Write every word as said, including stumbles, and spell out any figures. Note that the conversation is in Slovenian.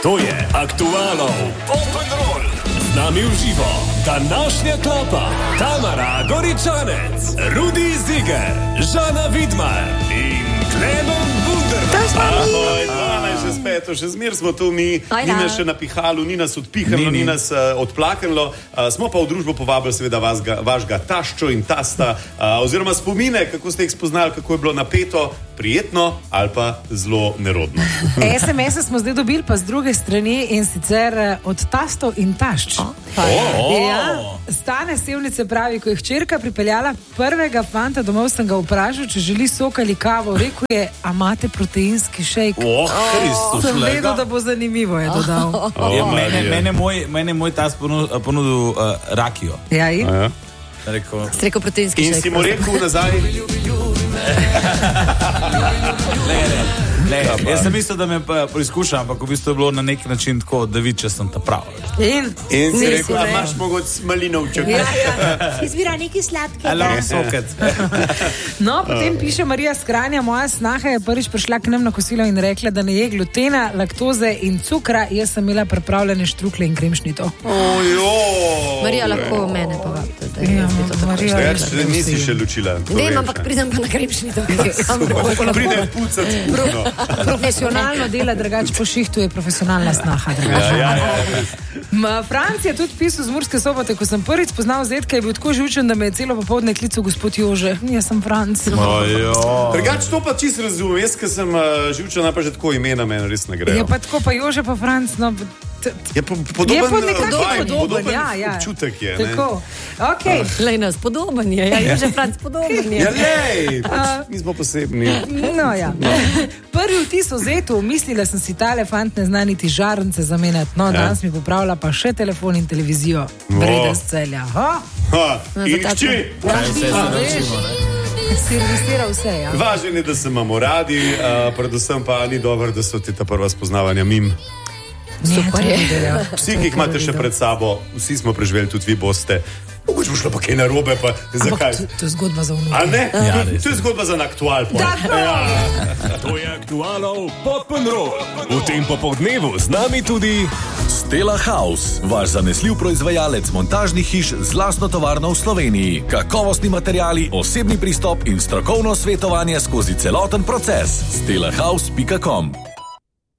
To je Aktualov Open Roll. Z nami v živo današnja klapa Tamara Goričanec, Rudi Ziger, Žana Vidmar in Klemen Bunderman. Ahoj, dvanajst, še speto, še zmer smo tu mi, ni nas še napihalo, ni nas odpihalo, ni, ni. ni nas uh, odplaknilo, uh, smo pa v družbo povabili seveda vasga, vašega taščo in tasta, uh, oziroma spomine, kako ste jih spoznali, kako je bilo napeto, prijetno ali pa zelo nerodno. es em es smo zdaj dobili pa z druge strani in sicer od tastov in tašč. Oh. Oh. Ja, Stane Sevnice pravi, ko je hčerka pripeljala prvega fanta domov, sem ga vprašal, če želi sok ali kavo. Rekel je, a imate proteinski šejk? Oh, Kristus, sem vedel, da bo zanimivo, je dodal. Oh, oh, ja, mene, mene, moj, mene moj tast ponudil, ponudil uh, rakijo. Ja, in? Ja. Rekel, Streko proteinski in šejk. In si mu rekel nazaj... Ne, ne, ne. Jaz sem mislil, da me preizkušam, ampak v bistvu je bilo na nek način tako, da vidi, če sem ta prav. In, in si rekel, a imaš mogoče malinovček. Ja, ja. Izbira neki sladki. Alo, sokec. No, potem uh. piše Marija Skranja, moja snaha je prvič prišla k nam na kosilo in rekla, da ne je glutena, laktoze in cukra. Jaz sem imela pripravljene štrukle in kremšnito. Ojo! Marija, lahko mene povabite zdaj. Ja, Marija, ja, še nisi še lučila. Vem, ampak pridem pa na kremšnito. Pridem pucati. Pro, profesionalno dela, drugače po šihtu je profesionalna snaha. Ja, ja, ja. Ma, Franc je tudi pisal z Murske Sobote, ko sem prvič spoznal Zetka, je bil tako živčen, da me je celo popoldne klical gospod Jože. Jaz sem Franc. Drugače to pa čisto razumem, jaz, ker sem uh, živčen, pa že tako imena meni res ne grejo. Je pa tako, pa Jože pa Franc, no... Je po, podoben, je po nekako vibe, podoben, podoben ja, ja. občutek je. Tako, okej. Okay. Lej nas, podoben je, ja, Jože Franc, podoben je. Ja, lej, pač mi smo posebni. No, ja. Prvi vtis o Zetu, mislila sem si, tale fant ne zna niti žarnice zamenjati. No, ja. Danes mi popravlja pa še telefon in televizijo. Brede z celja. Ha? Ha, in hči. Ja, vse se naučimo, ne? Servisira vse, ja. Važen je, da se imamo radi, uh, predvsem pa ni dobro, da so ti ta prva spoznavanja mim. Super je. Vsi, ki jih imate še pred sabo, vsi smo preživeli, tudi vi boste. Mogoče bo šlo pa kaj narobe, pa zakaj? To, to je zgodba za vnuke. A ne? Ja, to je zgodba za aktual. Da, ja. To je Aktualov Open Roll. V tem popoldnevu z nami tudi Stella House, vaš zanesljiv proizvajalec montažnih hiš z lastno tovarno v Sloveniji. Kakovostni materiali, osebni pristop in strokovno svetovanje skozi celoten proces. stella house pika com